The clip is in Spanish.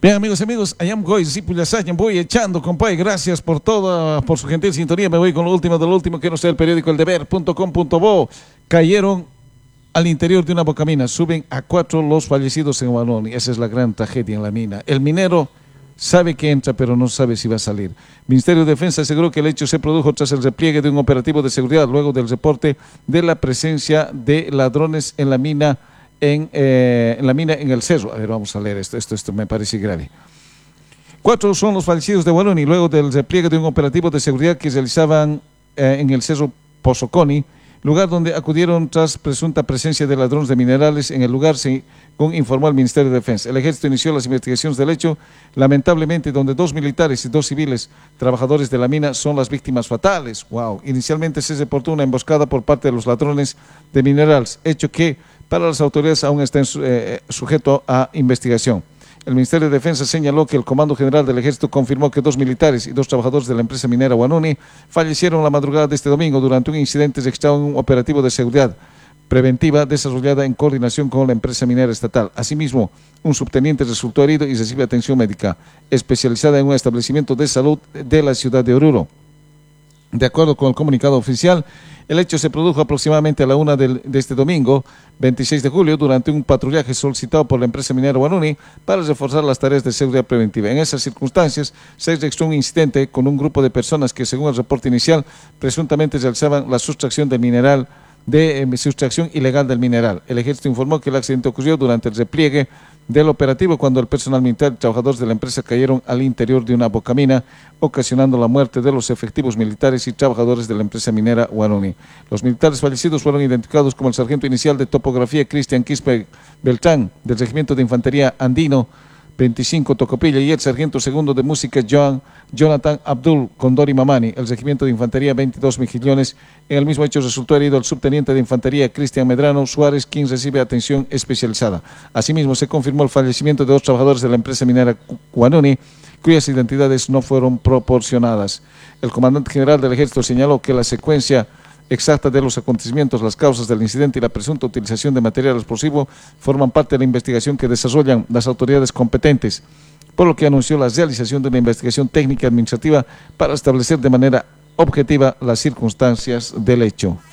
Bien, amigos y amigos, Ayam Goy, Zipuyasayan, voy echando, compadre. Gracias por por su gentil sintonía. Me voy con lo último de lo último que no sea el periódico El Deber.com.bo. Cayeron al interior de una bocamina. Suben a 4 los fallecidos en Guanoni. Esa es la gran tragedia en la mina. El minero sabe que entra, pero no sabe si va a salir. Ministerio de Defensa aseguró que el hecho se produjo tras el repliegue de un operativo de seguridad, luego del reporte de la presencia de ladrones en la mina. En el cerro. A ver, vamos a leer esto me parece grave. 4 son los fallecidos de Guanoni, luego del repliegue de un operativo de seguridad que realizaban en el cerro Pozoconi, lugar donde acudieron tras presunta presencia de ladrones de minerales en el lugar, según informó el Ministerio de Defensa. El ejército inició las investigaciones del hecho, lamentablemente donde 2 militares y 2 civiles trabajadores de la mina son las víctimas fatales. Wow. Inicialmente se reportó una emboscada por parte de los ladrones de minerales, hecho que para las autoridades aún está sujeto a investigación. El Ministerio de Defensa señaló que el Comando General del Ejército confirmó que 2 militares y 2 trabajadores de la empresa minera Guanoni fallecieron la madrugada de este domingo durante un incidente registrado en un operativo de seguridad preventiva desarrollada en coordinación con la empresa minera estatal. Asimismo, un subteniente resultó herido y recibe atención médica especializada en un establecimiento de salud de la ciudad de Oruro. De acuerdo con el comunicado oficial, el hecho se produjo aproximadamente a la 1 de este domingo, 26 de julio, durante un patrullaje solicitado por la empresa minera Guanoni para reforzar las tareas de seguridad preventiva. En esas circunstancias, se registró un incidente con un grupo de personas que, según el reporte inicial, presuntamente realizaban la sustracción del mineral, sustracción ilegal del mineral. El ejército informó que el accidente ocurrió durante el repliegue del operativo cuando el personal militar y trabajadores de la empresa cayeron al interior de una bocamina, ocasionando la muerte de los efectivos militares y trabajadores de la empresa minera Guanoni. Los militares fallecidos fueron identificados como el sargento inicial de topografía Cristian Quispe Beltrán, del Regimiento de Infantería Andino 25 Tocopilla, y el sargento segundo de música Jonathan Abdul Condori Mamani, el Regimiento de Infantería 22 Mejillones. En el mismo hecho resultó herido el subteniente de Infantería Cristian Medrano Suárez, quien recibe atención especializada. Asimismo, se confirmó el fallecimiento de 2 trabajadores de la empresa minera Guanoni, cuyas identidades no fueron proporcionadas. El comandante general del Ejército señaló que la secuencia exacta de los acontecimientos, las causas del incidente y la presunta utilización de material explosivo forman parte de la investigación que desarrollan las autoridades competentes, por lo que anunció la realización de una investigación técnica administrativa para establecer de manera objetiva las circunstancias del hecho.